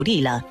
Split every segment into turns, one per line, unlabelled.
历了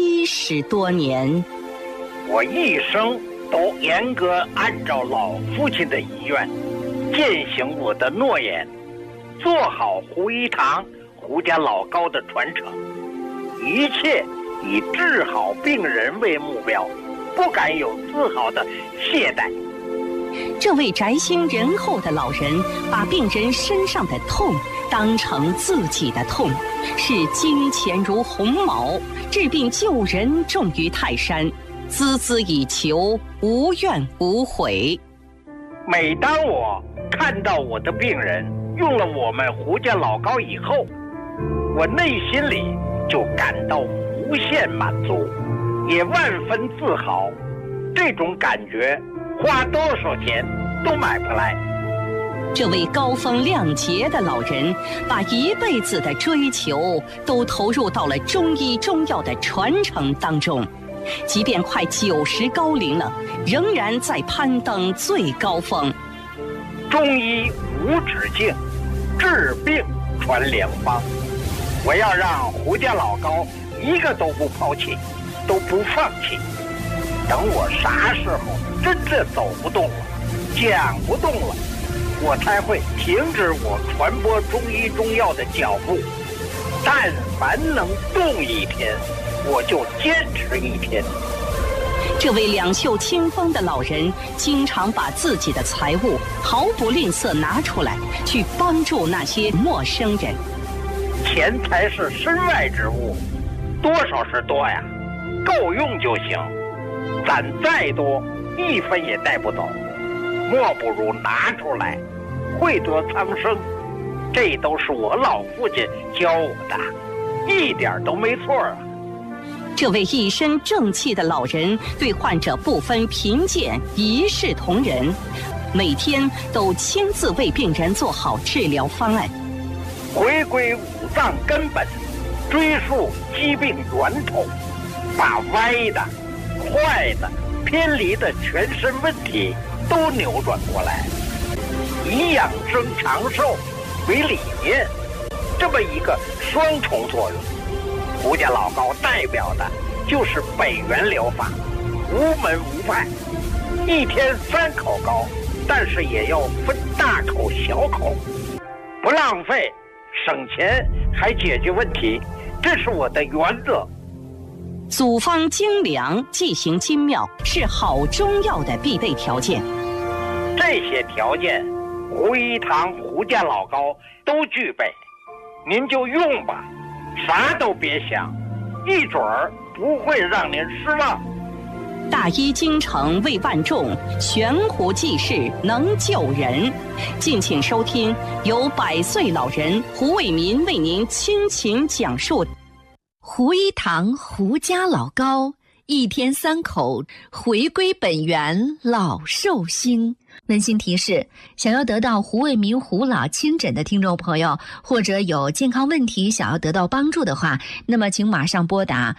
70多年。
我一生都严格按照老父亲的遗愿，践行我的诺言，做好胡一堂胡家老高的传承，一切以治好病人为目标，不敢有丝毫的懈怠。
这位宅心仁厚的老人，把病人身上的痛当成自己的痛，视金钱如鸿毛，治病救人重于泰山，孜孜以求，无怨无悔。
每当我看到我的病人用了我们胡家老高以后，我内心里就感到无限满足，也万分自豪。这种感觉花多少钱都买不来。
这位高风亮节的老人，把一辈子的追求都投入到了中医中药的传承当中，即便快90高龄了，仍然在攀登最高峰。
中医无止境，治病传良方。我要让胡家老高一个都不抛弃，都不放弃。等我啥时候真正走不动了，讲不动了，我才会停止我传播中医中药的脚步。但凡能动一天，我就坚持一天。
这位两袖清风的老人，经常把自己的财物毫不吝啬拿出来，去帮助那些陌生人。
钱财是身外之物，多少是多呀，够用就行。攒再多，1分也带不走，莫不如拿出来，惠泽苍生。这都是我老父亲教我的，一点都没错啊。
这位一身正气的老人，对患者不分贫贱，一视同仁，每天都亲自为病人做好治疗方案，
回归五脏根本，追溯疾病源头，把歪的、坏的、偏离的全身问题都扭转过来，以养生长寿为理念，这么一个双重作用。胡家老高代表的就是北元疗法，无门无派，一天3口高，但是也要分大口小口，不浪费，省钱还解决问题，这是我的原则。
组方精良，剂型精妙，是好中药的必备条件。
这些条件，胡一堂胡家老高都具备，您就用吧，啥都别想，一准儿不会让您失望。
大医精诚为万众，悬壶济世能救人。敬请收听由100岁老人胡卫民为您倾情讲述
胡一堂胡家老高，一天3口，回归本源老寿星。温馨提示：想要得到胡卫民胡老亲诊的听众朋友，或者有健康问题想要得到帮助的话，那么请马上拨打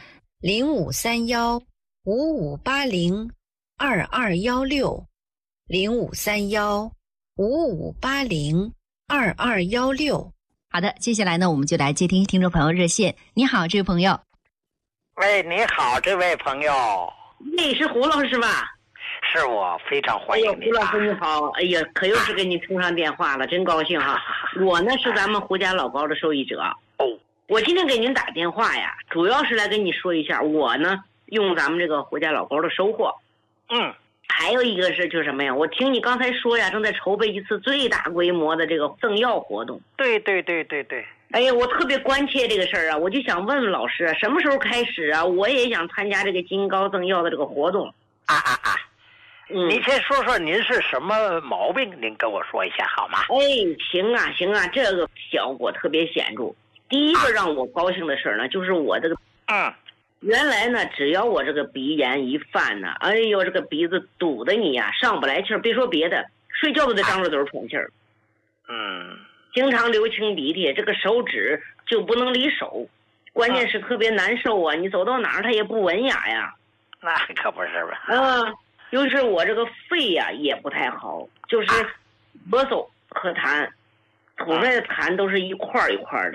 0531-5580-2216，0531-5580-2216。好的，接下来呢，我们就来接听听众朋友热线。你好，这位朋友。
喂，你好，这位朋友。
你是胡老师吧？
是我，非常欢迎你。
胡老师你好，哎呀，可又是给你通上电话了，真高兴哈。我呢是咱们胡家老高的受益者。
哦，
我今天给您打电话呀，主要是来跟你说一下我呢用咱们这个胡家老高的收获。还有一个是就是什么呀？我听你刚才说呀，正在筹备一次最大规模的这个赠药活动。
对。
哎呀，我特别关切这个事儿啊，我就想问问老师，什么时候开始啊？我也想参加这个金高赠药的这个活动。
您先说说您是什么毛病，您跟我说一下好吗？
行啊，这个效果特别显著。第一个让我高兴的事儿呢，就是我这个原来呢，只要我这个鼻炎一犯呢，哎呦，这个鼻子堵得你呀上不来气儿，别说别的，睡觉都得张着嘴喘气儿。经常流清鼻涕，这个手指就不能离手，关键是特别难受啊！你走到哪儿它也不文雅呀。
那可不是吧？
又是我这个肺呀也不太好，就是咳嗽和痰，吐出来的痰都是一块一块的。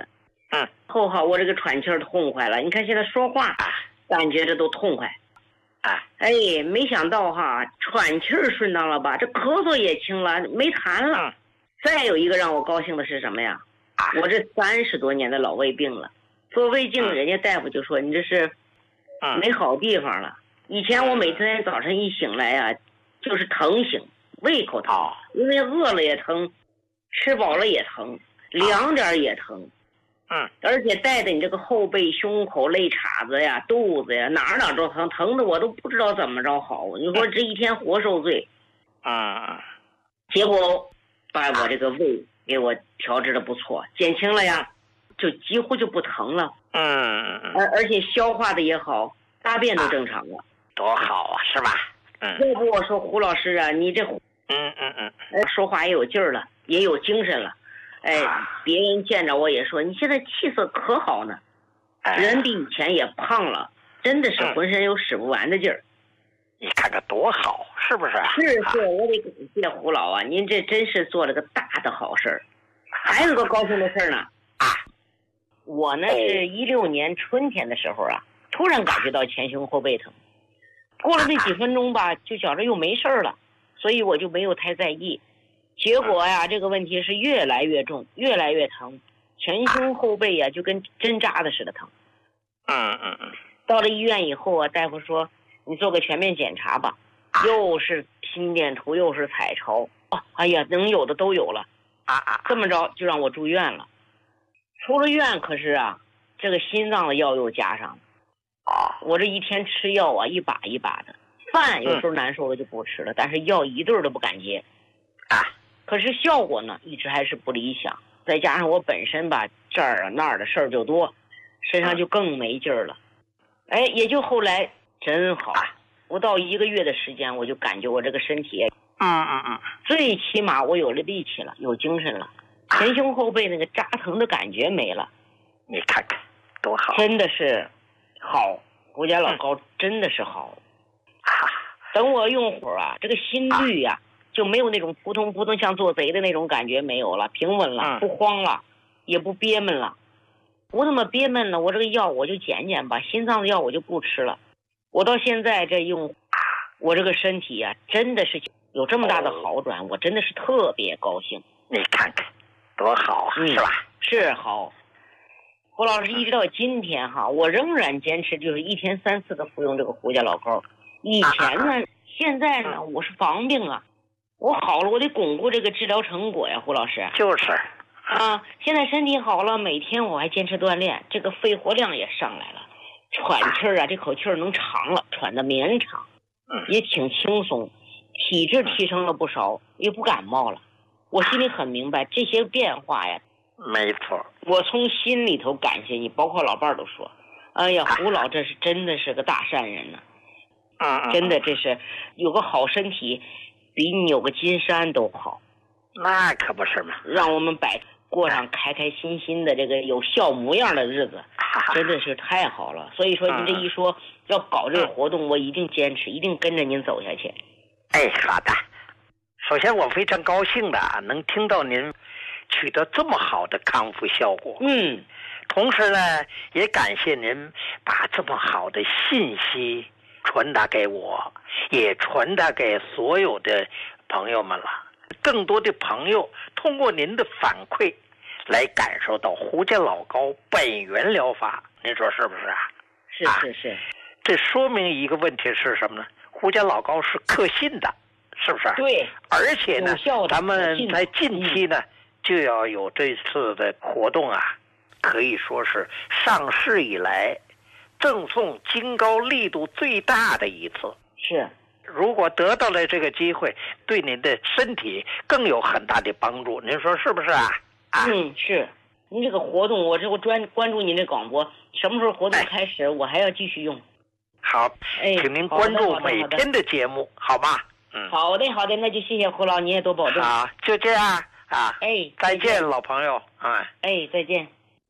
后好我这个喘气儿痛快了，你看现在说话感觉这都痛快。哎，没想到哈，喘气儿顺当了吧，这咳嗽也轻了，没痰了。再有一个让我高兴的是什么呀？我这30多年的老胃病了，做胃镜，人家大夫就说你这是没好地方了。以前我每天早晨一醒来呀，就是疼醒，胃口疼，因为饿了也疼，吃饱了也疼，凉点也疼。而且带的你这个后背、胸口、肋叉子呀、肚子呀，哪都疼，疼的我都不知道怎么着好。你说这一天活受罪，结果把我这个胃给我调治的不错，减轻了呀，就几乎就不疼了。而且消化的也好，大便都正常了，
多好啊，是吧？
要不我说胡老师啊，你这说话也有劲儿了，也有精神了。别人见着我也说你现在气色可好呢，人比以前也胖了，真的是浑身有使不完的劲儿。
你看看多好，是不是？
是，我得感谢胡老啊，您这真是做了个大的好事儿。还有个高兴的事儿呢，我呢是16年春天的时候啊，突然感觉到前胸后背疼，过了那几分钟吧，就觉着又没事了，所以我就没有太在意。结果呀，这个问题是越来越重，越来越疼，前胸后背呀就跟针扎的似的疼。到了医院以后啊，大夫说你做个全面检查吧，又是心电图又是彩超，哎呀，能有的都有了。这么着就让我住院了。出了院可是啊，这个心脏的药又加上了。我这一天吃药啊，一把一把的，饭有时候难受了就不吃了，但是药一顿都不敢接。可是效果呢一直还是不理想，再加上我本身吧这儿啊那儿的事儿就多，身上就更没劲儿了。也就后来真好，不到1个月的时间，我就感觉我这个身体最起码我有了力气了，有精神了，前胸后背那个扎疼的感觉没了。
你看看多好，
真的是好，胡家老高真的是好。等我用会儿啊，这个心率啊就没有那种扑通扑通像做贼的那种感觉没有了，平稳了，不慌了，也不憋闷了。不那么憋闷了，我这个药我就减吧，心脏的药我就不吃了。我到现在这用，我这个身体啊真的是有这么大的好转，我真的是特别高兴。
你看看多好啊，是吧？
是好。胡老师一直到今天哈，我仍然坚持就是1天3次的服用这个胡家老膏。以前呢，现在呢，我是防病啊，我好了，我得巩固这个治疗成果呀，胡老师。
就是
现在身体好了，每天我还坚持锻炼，这个肺活量也上来了，喘气儿啊，这口气儿能长了，喘得绵长，也挺轻松，体质提升了不少，也不感冒了。我心里很明白这些变化呀。
没错，
我从心里头感谢你，包括老伴儿都说，哎呀，胡老这是真的是个大善人呢。真的这是有个好身体，比你有个金山都好。
那可不是嘛，
让我们过上开开心心的这个有笑模样的日子，真的是太好了。所以说您这一说要搞这个活动，我一定坚持，一定跟着您走下去。
好的。首先我非常高兴的能听到您取得这么好的康复效果。同时呢，也感谢您把这么好的信息传达给我，也传达给所有的朋友们了。更多的朋友通过您的反馈来感受到胡家老高本源疗法，您说是不是啊？
是。
这说明一个问题是什么呢？胡家老高是可信的，是不是？
对。
而且呢，咱们在近期呢就要有这次的活动啊，可以说是上市以来赠送金膏力度最大的一次。
是。
如果得到了这个机会，对您的身体更有很大的帮助，您说是不是啊？
是。您这个活动，我关注您这广播，什么时候活动开始，我还要继续用。
好，请您关注每天的节目，好吗？
好的，那就谢谢胡老，你也多保重。
好，就这样啊。再见，老朋友。
再见。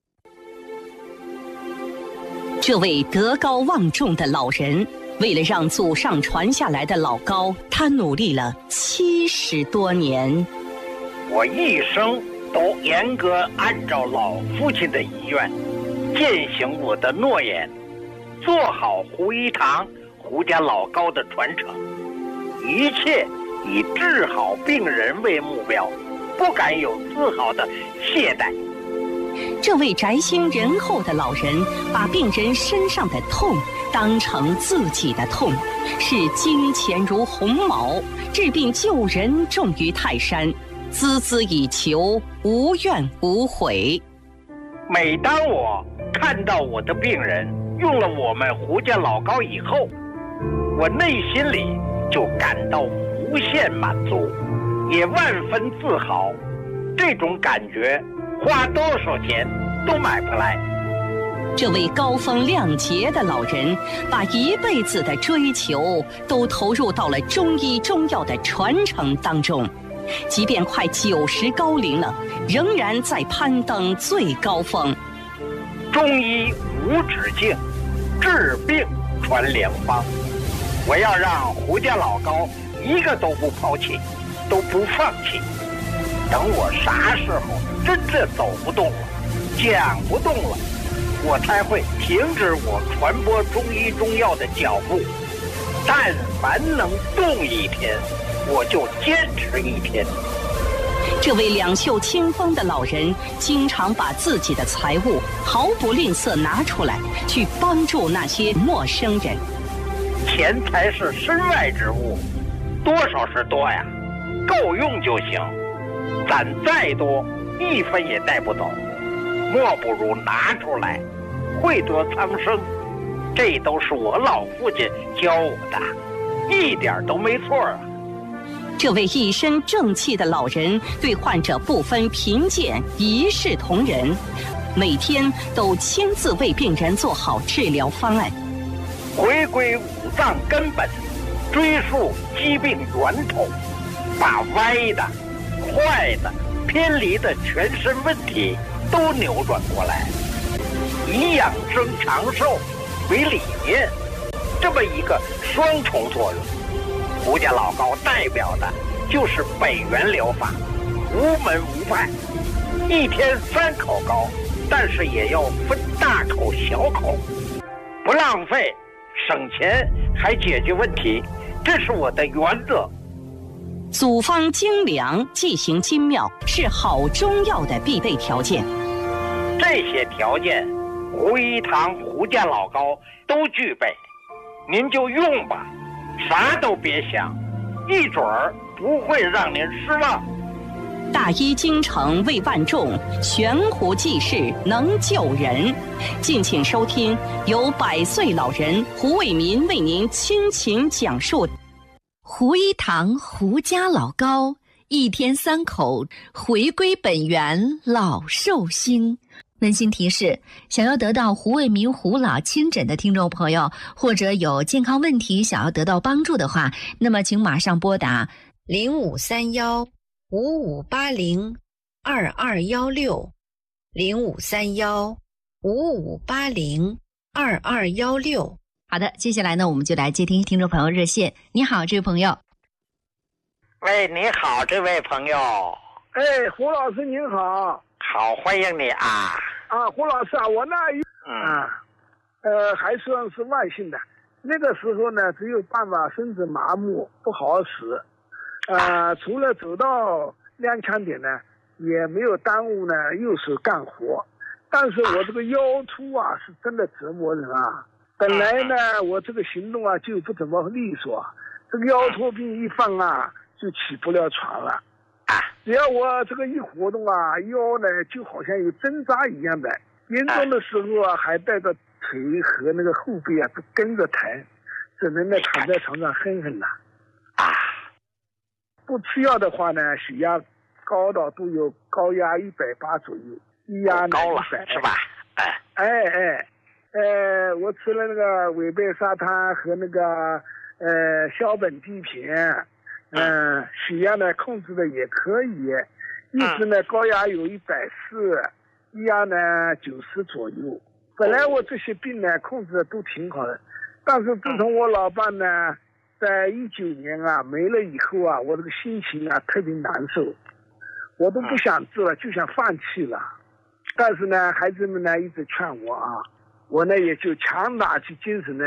这位德高望重的老人，为了让祖上传下来的老高，他努力了70多年。
我一生都严格按照老父亲的遗愿，践行我的诺言，做好胡一堂胡家老高的传承，一切以治好病人为目标，不敢有丝毫的懈怠。
这位宅心仁厚的老人，把病人身上的痛当成自己的痛，视金钱如鸿毛，治病救人重于泰山，孜孜以求，无怨无悔。
每当我看到我的病人用了我们胡家老高以后，我内心里就感到无限满足，也万分自豪。这种感觉花多少钱都买不来。
这位高风亮节的老人，把一辈子的追求都投入到了中医中药的传承当中，即便快90高龄了，仍然在攀登最高峰。
中医无止境，治病传良方。我要让胡家老高一个都不抛弃，都不放弃。等我啥时候真正走不动了，讲不动了，我才会停止我传播中医中药的脚步。但凡能动一天，我就坚持一天。
这位两袖清风的老人，经常把自己的财物毫不吝啬拿出来，去帮助那些陌生人。
钱财是身外之物，多少是多呀，够用就行。攒再多，一分也带不走，莫不如拿出来，惠得苍生。这都是我老父亲教我的，一点都没错啊。
这位一身正气的老人，对患者不分贫贱，一视同仁，每天都亲自为病人做好治疗方案。
回归五脏根本，追溯疾病源头，把歪的、坏的、偏离的全身问题都扭转过来，以养生长寿为理念，这么一个双重作用。胡家老高代表的就是北元疗法，无门无派，一天3口膏，但是也要分大口小口，不浪费，省钱还解决问题，这是我的原则。
组方精良，剂行精妙，是好中药的必备条件。
这些条件，胡一堂胡家老高都具备，您就用吧，啥都别想，一准儿不会让您失望。
大医精诚为万众，悬壶济世能救人。敬请收听由100岁老人胡卫民为您倾情讲述
胡一堂胡家老高，一天3口，回归本源老寿星。温馨提示：想要得到胡卫民胡老亲诊的听众朋友，或者有健康问题想要得到帮助的话，那么请马上拨打0531-5580-2216，0531-5580-2216。好的，接下来呢，我们就来接听听众朋友热线。你好，这位朋友。
喂，你好，这位朋友。
哎，胡老师您好。
好，欢迎你啊！
胡老师啊，我那还算是慢性的，那个时候呢，只有办法身子麻木，不好使，除了走到踉跄点呢，也没有耽误呢右手干活，但是我这个腰突啊，是真的折磨人啊。本来呢，我这个行动啊就不怎么利索，这个腰突病一犯啊，就起不了床了。只要我这个一活动啊，腰呢就好像有针扎一样的，严重的时候啊，还带着腿和那个后背啊都跟着疼，只能呢躺在床上哼哼了。不吃药的话呢，血压高到都有高压180左右，低压呢
高了
100
是吧？
我吃了那个违背沙滩和那个硝苯地平。血压呢控制的也可以，一直呢高压有140，低压呢90左右。本来我这些病呢控制的都挺好的，但是自从我老伴呢在19年啊没了以后啊，我这个心情啊特别难受。 我都不想治了，就想放弃了。但是呢，孩子们呢一直劝我啊，我呢也就强打起精神呢。